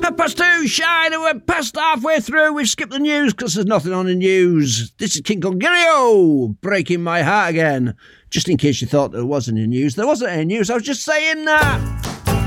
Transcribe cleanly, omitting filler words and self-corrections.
2:30, shine, and we're past halfway through. We've skipped the news because there's nothing on the news. This is King Congirio, breaking my heart again. Just in case you thought there wasn't any news. There wasn't any news, I was just saying that.